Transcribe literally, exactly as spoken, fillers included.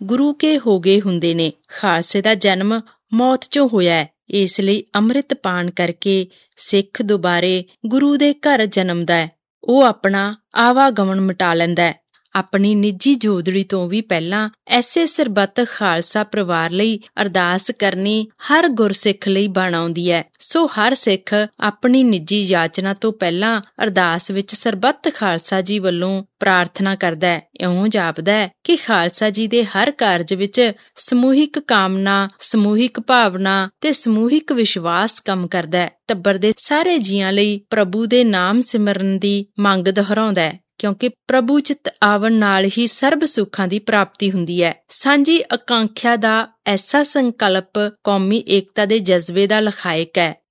ਗੁਰੂ ਕੇ ਹੋ ਗਏ ਹੁੰਦੇ ਨੇ। ਖਾਲਸੇ ਦਾ ਜਨਮ ਮੌਤ ਚੋਂ ਹੋਇਆ ਹੈ, ਇਸ ਲਈ ਅੰਮ੍ਰਿਤ ਪਾਨ ਕਰਕੇ ਸਿੱਖ ਦੁਬਾਰੇ ਗੁਰੂ ਦੇ ਘਰ ਜਨਮਦਾ ਹੈ। ਉਹ ਆਪਣਾ ਆਵਾਗਮਨ ਮਿਟਾ ਲੈਂਦਾ ਹੈ। ਆਪਣੀ ਨਿੱਜੀ ਜੋਦੜੀ ਤੋਂ ਵੀ ਪਹਿਲਾਂ ਐਸੇ ਸਰਬੱਤ ਖਾਲਸਾ ਪਰਿਵਾਰ ਲਈ ਅਰਦਾਸ ਕਰਨੀ ਹਰ ਗੁਰਸਿੱਖ ਲਈ ਬਣ ਆਉਂਦੀ ਹੈ। ਸੋ ਹਰ ਸਿੱਖ ਆਪਣੀ ਨਿੱਜੀ ਯਾਚਨਾ ਤੋਂ ਪਹਿਲਾਂ ਅਰਦਾਸ ਵਿੱਚ ਸਰਬੱਤ ਖਾਲਸਾ ਜੀ ਵੱਲੋਂ ਪ੍ਰਾਰਥਨਾ ਕਰਦਾ ਹੈ। ਇਉਂ ਜਾਪਦਾ ਹੈ ਕਿ ਖਾਲਸਾ ਜੀ ਦੇ ਹਰ ਕਾਰਜ ਵਿੱਚ ਸਮੂਹਿਕ ਕਾਮਨਾ, ਸਮੂਹਿਕ ਭਾਵਨਾ ਤੇ ਸਮੂਹਿਕ ਵਿਸ਼ਵਾਸ ਕੰਮ ਕਰਦਾ ਹੈ। ਟੱਬਰ ਦੇ ਸਾਰੇ ਜੀਆਂ ਲਈ ਪ੍ਰਭੂ ਦੇ ਨਾਮ ਸਿਮਰਨ ਦੀ ਮੰਗ ਦੁਹਰਾਉਂਦਾ ਹੈ, ਕਿਉਂਕਿ ਪ੍ਰਭੂ ਚਿੱਤ ਆਵਣ ਨਾਲ ਹੀ ਸਰਬ ਸੁੱਖਾਂ ਦੀ ਪ੍ਰਾਪਤੀ ਹੁੰਦੀ ਹੈ। ਸਾਂਝੀ ਆਕਾਂਖਿਆ ਦਾ ਐਸਾ ਸੰਕਲਪ ਕੌਮੀ ਏਕਤਾ ਦੇ ਜਜ਼ਬੇ ਦਾ ਲਖਾਇਕ ਹੈ।